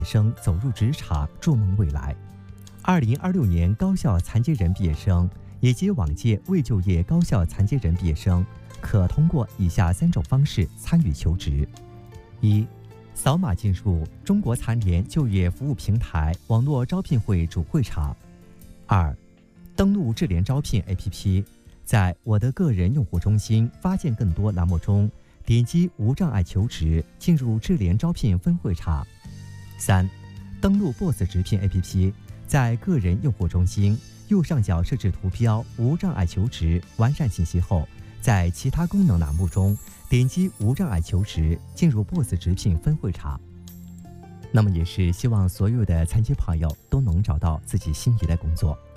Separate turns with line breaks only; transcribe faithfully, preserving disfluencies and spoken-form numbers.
生走入职场，筑梦未来。二零二六年高校残疾人毕业生以及往届未就业高校残疾人毕业生，可通过以下三种方式参与求职：一、扫码进入中国残联就业服务平台网络招聘会主会场；二、登录智联招聘 A P P， 在我的个人用户中心发现更多栏目中，点击无障碍求职，进入智联招聘分会场；三、登录 Boss 直聘 A P P， 在个人用户中心右上角设置图标无障碍求职，完善信息后，在其他功能栏目中点击无障碍求职，进入 Boss 直聘分会场。那么也是希望所有的残疾朋友都能找到自己心仪的工作。